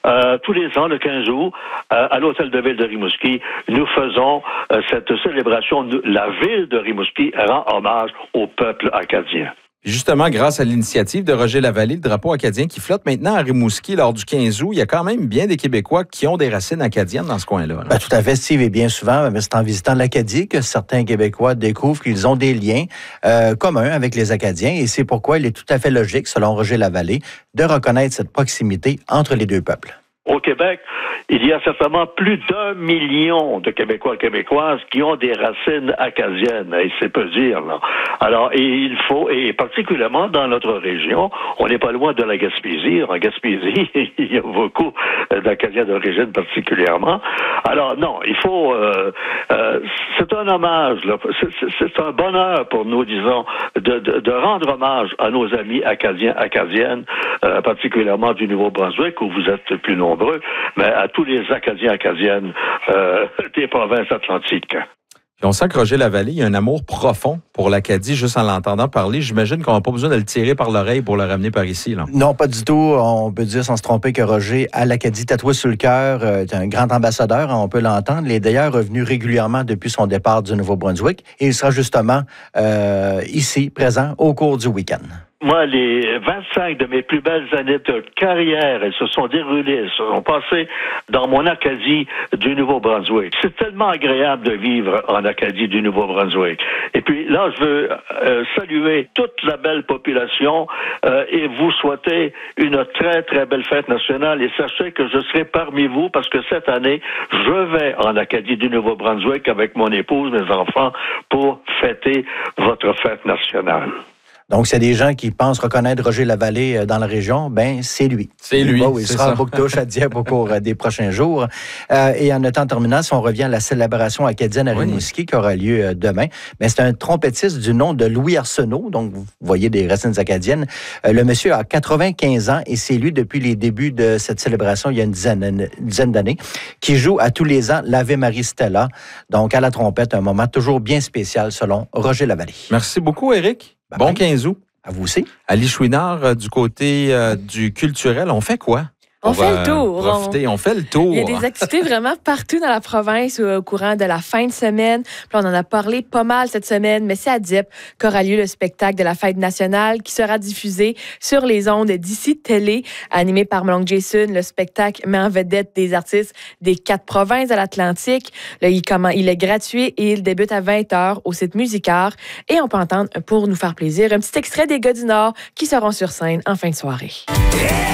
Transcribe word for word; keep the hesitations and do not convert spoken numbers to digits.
euh, tous les ans, le quinze août, euh, à l'Hôtel de Ville de Rimouski, nous faisons euh, cette célébration. La ville de Rimouski rend hommage au peuple acadien. Justement, grâce à l'initiative de Roger Lavallée, le drapeau acadien qui flotte maintenant à Rimouski lors du quinze août, il y a quand même bien des Québécois qui ont des racines acadiennes dans ce coin-là. Ben, tout à fait, Steve. Et bien souvent, c'est en visitant l'Acadie que certains Québécois découvrent qu'ils ont des liens euh, communs avec les Acadiens. Et c'est pourquoi il est tout à fait logique, selon Roger Lavallée, de reconnaître cette proximité entre les deux peuples. Au Québec, il y a certainement plus d'un million de Québécois et Québécoises qui ont des racines acadiennes, et c'est peu dire, là. Alors, et il faut, et particulièrement dans notre région, on n'est pas loin de la Gaspésie. En Gaspésie, il y a beaucoup d'Acadiens d'origine particulièrement. Alors, non, il faut, euh, euh, c'est un hommage, là. C'est, c'est un bonheur pour nous, disons, de, de, de rendre hommage à nos amis acadiens, acadiennes, euh, particulièrement du Nouveau-Brunswick, où vous êtes plus nombreux, mais à tous les Acadiens, Acadiennes euh, des provinces atlantiques. Puis on sent que Roger Lavallée, il y a un amour profond pour l'Acadie, juste en l'entendant parler. J'imagine qu'on n'a pas besoin de le tirer par l'oreille pour le ramener par ici, là. Non, pas du tout. On peut dire sans se tromper que Roger a l'Acadie tatoué sur le cœur. Euh, est un grand ambassadeur, on peut l'entendre. Il est d'ailleurs revenu régulièrement depuis son départ du Nouveau-Brunswick. Et il sera justement euh, ici, présent, au cours du week-end. Moi, les vingt-cinq de mes plus belles années de carrière, elles se sont déroulées, elles se sont passées dans mon Acadie du Nouveau-Brunswick. C'est tellement agréable de vivre en Acadie du Nouveau-Brunswick. Et puis là, je veux euh, saluer toute la belle population euh, et vous souhaiter une très, très belle fête nationale. Et sachez que je serai parmi vous parce que cette année, je vais en Acadie du Nouveau-Brunswick avec mon épouse, mes enfants, pour fêter votre fête nationale. Donc, c'est des gens qui pensent reconnaître Roger Lavallée dans la région, ben c'est lui. C'est lui. Bon, il sera en boucle-touche à Dieppe au cours des prochains jours. Euh, et en notant terminant, si on revient à la célébration acadienne à Rimouski oui. qui aura lieu demain, ben c'est un trompettiste du nom de Louis Arsenault, donc vous voyez des racines acadiennes. Euh, le monsieur a quatre-vingt-quinze ans et c'est lui depuis les débuts de cette célébration, il y a une dizaine, une dizaine d'années, qui joue à tous les ans l'Ave Marie Stella. Donc, à la trompette, un moment toujours bien spécial selon Roger Lavallée. Merci beaucoup, Éric. Bye bon bye. quinze août. À vous aussi. Ali Chouinard, euh, du côté euh, du culturel, on fait quoi? On, on fait le tour. Profiter. On... on fait le tour. Il y a des activités vraiment partout dans la province au courant de la fin de semaine. Puis on en a parlé pas mal cette semaine, mais c'est à Dieppe qu'aura lieu le spectacle de la fête nationale qui sera diffusé sur les ondes d'ici Télé. Animé par Malong Jason, le spectacle met en vedette des artistes des quatre provinces de l'Atlantique. Là, il, comment, il est gratuit et il débute à vingt heures au site Musicart. Et on peut entendre, pour nous faire plaisir, un petit extrait des gars du Nord qui seront sur scène en fin de soirée. Yeah!